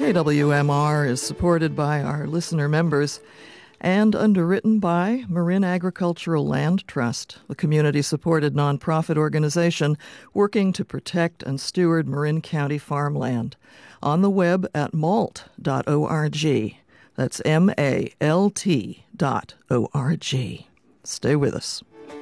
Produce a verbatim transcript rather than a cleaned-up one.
K W M R is supported by our listener members and underwritten by Marin Agricultural Land Trust, the community-supported nonprofit organization working to protect and steward Marin County farmland. On the web at malt dot org. That's M A L T dot O R G. Stay with us.